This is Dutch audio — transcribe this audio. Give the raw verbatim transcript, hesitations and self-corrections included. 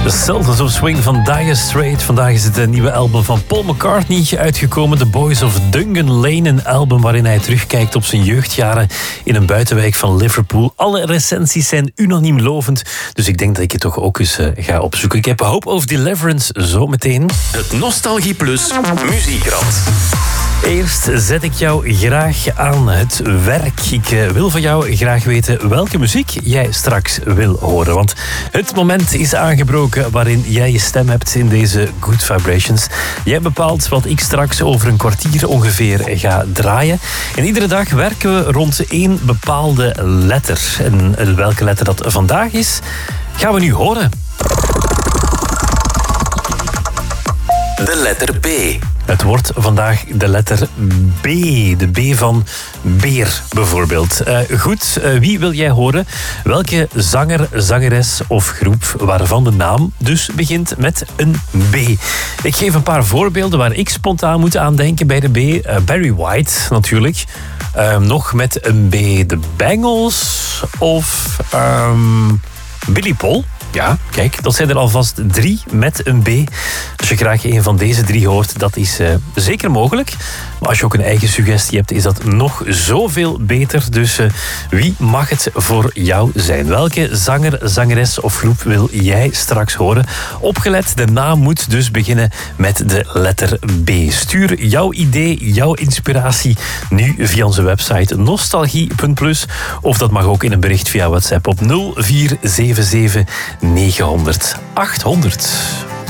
The Sultans of Swing van Dire Straits. Vandaag is het een nieuwe album van Paul McCartney uitgekomen. The Boys of Dungan Lane. Een album waarin hij terugkijkt op zijn jeugdjaren in een buitenwijk van Liverpool. Alle recensies zijn unaniem lovend. Dus ik denk dat ik het toch ook eens uh, ga opzoeken. Ik heb Hope of Deliverance zo meteen. Het Nostalgie Plus Muziekrad. Eerst zet ik jou graag aan het werk. Ik uh, wil van jou graag weten welke muziek jij straks wil horen. Want het moment is aangebroken waarin jij je stem hebt in deze Good Vibrations. Jij bepaalt wat ik straks over een kwartier ongeveer ga draaien. En iedere dag werken we rond één bepaalde letter. En welke letter dat vandaag is, gaan we nu horen. De letter B. Het wordt vandaag de letter B. De B van beer, bijvoorbeeld. Uh, goed, uh, wie wil jij horen? Welke zanger, zangeres of groep waarvan de naam dus begint met een B? Ik geef een paar voorbeelden waar ik spontaan moet aan denken bij de B. Uh, Barry White, natuurlijk. Uh, nog met een B. De Bangles of um, Billy Paul. Ja, kijk, dat zijn er alvast drie met een B. Als je graag een van deze drie hoort, dat is uh, zeker mogelijk. Maar als je ook een eigen suggestie hebt, is dat nog zoveel beter. Dus uh, wie mag het voor jou zijn? Welke zanger, zangeres of groep wil jij straks horen? Opgelet, de naam moet dus beginnen met de letter B. Stuur jouw idee, jouw inspiratie nu via onze website nostalgie punt plus. Of dat mag ook in een bericht via WhatsApp op nul vier zeven zeven negen honderd achthonderd.